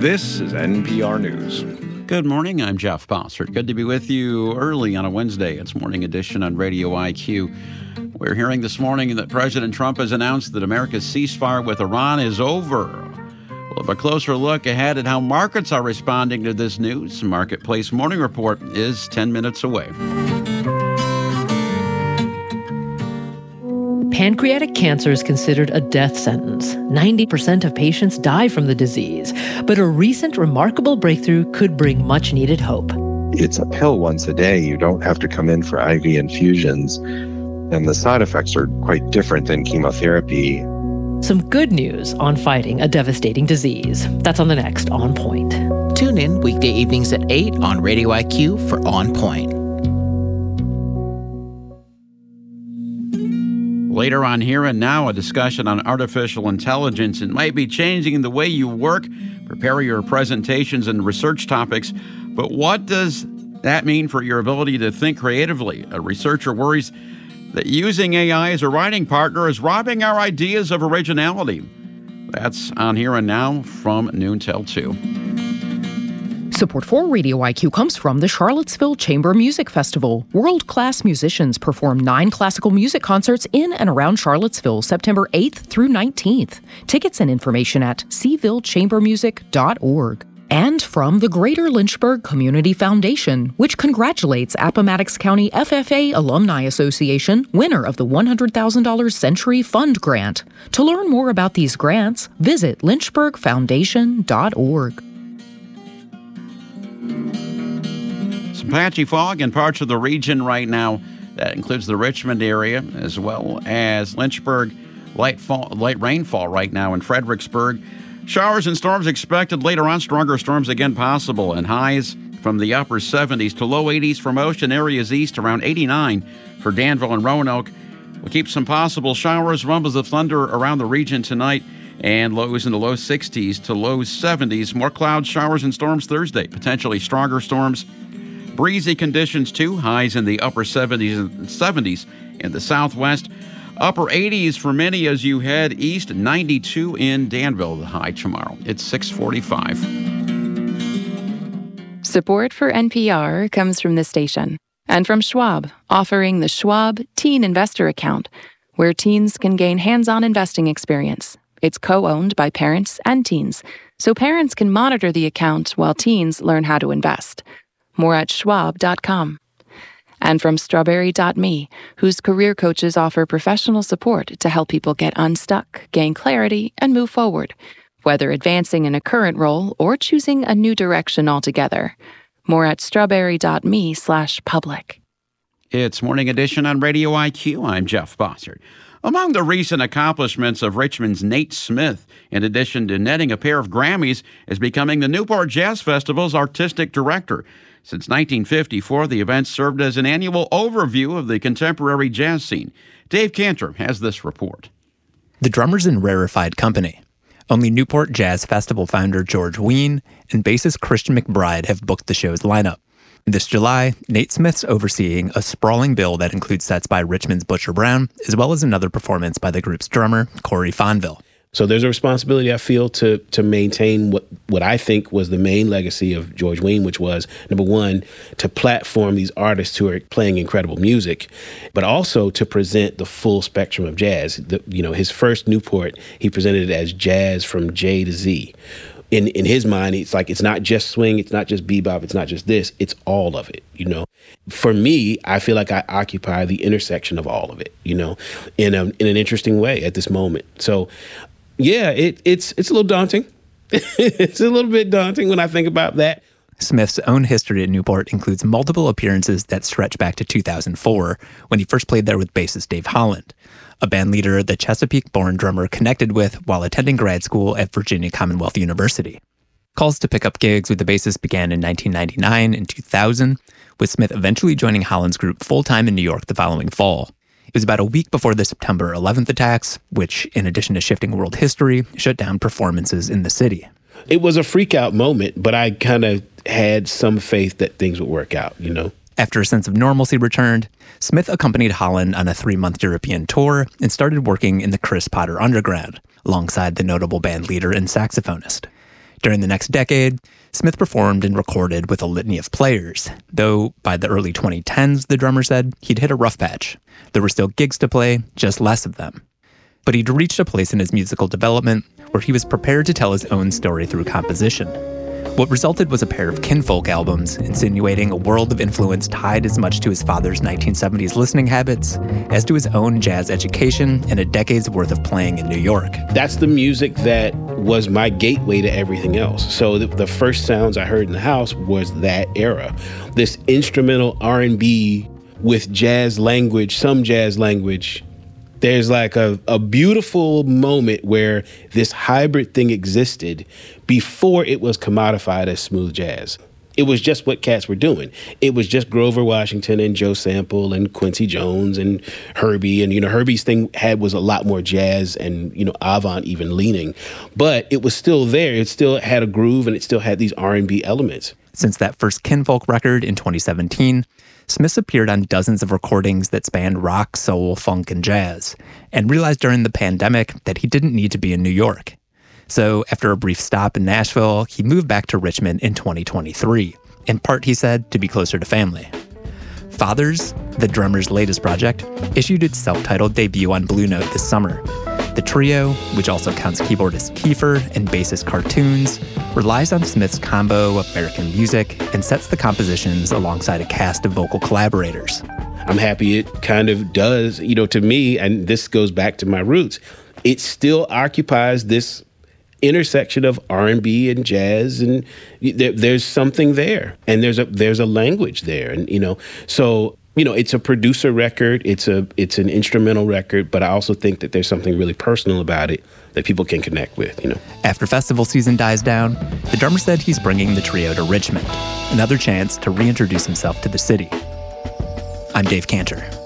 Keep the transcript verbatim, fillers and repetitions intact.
This is N P R News. Good morning, I'm Jeff Bossert. Good to be with you early on a Wednesday. It's Morning Edition on Radio I Q. We're hearing this morning that President Trump has announced that America's ceasefire with Iran is over. We'll have a closer look ahead at how markets are responding to this news. Marketplace Morning Report is ten minutes away. Pancreatic cancer is considered a death sentence. ninety percent of patients die from the disease, but a recent remarkable breakthrough could bring much-needed hope. It's a pill once a day. You don't have to come in for I V infusions, and the side effects are quite different than chemotherapy. Some good news on fighting a devastating disease. That's on the next On Point. Tune in weekday evenings at eight on Radio I Q for On Point. Later on Here and Now, a discussion on artificial intelligence. It might be changing the way you work, prepare your presentations and research topics. But what does that mean for your ability to think creatively? A researcher worries that using A I as a writing partner is robbing our ideas of originality. That's on Here and Now from noon till two. Support for Radio I Q comes from the Charlottesville Chamber Music Festival. World-class musicians perform nine classical music concerts in and around Charlottesville, September eighth through nineteenth. Tickets and information at c ville chamber music dot org. And from the Greater Lynchburg Community Foundation, which congratulates Appomattox County F F A Alumni Association, winner of the one hundred thousand dollars Century Fund Grant. To learn more about these grants, visit lynchburg foundation dot org. Some patchy fog in parts of the region right now. That includes the Richmond area as well as Lynchburg. Light, fall, light rainfall right now in Fredericksburg. Showers and storms expected later on. Stronger storms again possible, and highs from the upper seventies to low eighties for most, and areas east around eighty-nine for Danville and Roanoke. We'll keep some possible showers, rumbles of thunder around the region tonight, and lows in the low sixties to low seventies. More clouds, showers, and storms Thursday. Potentially stronger storms. Breezy conditions too. Highs in the upper seventies and seventies in the southwest. Upper eighties for many as you head east. ninety-two in Danville, the high tomorrow. It's six forty-five. Support for N P R comes from this station and from Schwab, offering the Schwab Teen Investor Account, where teens can gain hands-on investing experience. It's co-owned by parents and teens, so parents can monitor the account while teens learn how to invest. More at schwab dot com. And from strawberry dot me, whose career coaches offer professional support to help people get unstuck, gain clarity, and move forward, whether advancing in a current role or choosing a new direction altogether. More at strawberry dot me slash public. It's Morning Edition on Radio I Q. I'm Jeff Bossert. Among the recent accomplishments of Richmond's Nate Smith, in addition to netting a pair of Grammys, is becoming the Newport Jazz Festival's artistic director. Since nineteen fifty-four, the event served as an annual overview of the contemporary jazz scene. Dave Cantor has this report. The drummer's in rarefied company. Only Newport Jazz Festival founder George Wein and bassist Christian McBride have booked the show's lineup. This July, Nate Smith's overseeing a sprawling bill that includes sets by Richmond's Butcher Brown, as well as another performance by the group's drummer, Corey Fonville. So there's a responsibility, I feel, to to maintain what, what I think was the main legacy of George Wein, which was, number one, to platform these artists who are playing incredible music, but also to present the full spectrum of jazz. The, you know, his first Newport, he presented it as jazz from J to Z. In in his mind, it's like, it's not just swing, it's not just bebop, it's not just this, it's all of it, you know. For me, I feel like I occupy the intersection of all of it, you know, in a, in an interesting way at this moment. So, yeah, it, it's it's a little daunting. It's a little bit daunting when I think about that. Smith's own history at Newport includes multiple appearances that stretch back to two thousand four, when he first played there with bassist Dave Holland, a band leader the Chesapeake-born drummer connected with while attending grad school at Virginia Commonwealth University. Calls to pick up gigs with the bassist began in nineteen ninety-nine and two thousand, with Smith eventually joining Holland's group full-time in New York the following fall. It was about a week before the September eleventh attacks, which, in addition to shifting world history, shut down performances in the city. It was a freak-out moment, but I kind of had some faith that things would work out, you know? After a sense of normalcy returned, Smith accompanied Holland on a three-month European tour and started working in the Chris Potter Underground, alongside the notable band leader and saxophonist. During the next decade, Smith performed and recorded with a litany of players, though by the early twenty tens, the drummer said, he'd hit a rough patch. There were still gigs to play, just less of them. But he'd reached a place in his musical development where he was prepared to tell his own story through composition. What resulted was a pair of kinfolk albums, insinuating a world of influence tied as much to his father's nineteen seventies listening habits as to his own jazz education and a decade's worth of playing in New York. That's the music that was my gateway to everything else. So the, the first sounds I heard in the house was that era. This instrumental R and B with jazz language, some jazz language. There's like a, a beautiful moment where this hybrid thing existed before it was commodified as smooth jazz. It was just what cats were doing. It was just Grover Washington and Joe Sample and Quincy Jones and Herbie. And, you know, Herbie's thing had was a lot more jazz and, you know, avant even leaning. But it was still there. It still had a groove and it still had these R and B elements. Since that first Kinfolk record in twenty seventeen, Smith appeared on dozens of recordings that spanned rock, soul, funk, and jazz, and realized during the pandemic that he didn't need to be in New York. So after a brief stop in Nashville, he moved back to Richmond in twenty twenty-three, in part, he said, to be closer to family. Fathers, the drummer's latest project, issued its self-titled debut on Blue Note this summer. The trio, which also counts keyboardist Kiefer and bassist Cartoons, relies on Smith's combo of American music and sets the compositions alongside a cast of vocal collaborators. I'm happy it kind of does, you know, to me, and this goes back to my roots, it still occupies this intersection of R and B and jazz, and there, there's something there, and there's a there's a language there, and you know, so you know, it's a producer record, it's a it's an instrumental record, but I also think that there's something really personal about it that people can connect with, you know. After festival season dies down, the drummer said he's bringing the trio to Richmond, another chance to reintroduce himself to the city. I'm Dave Cantor.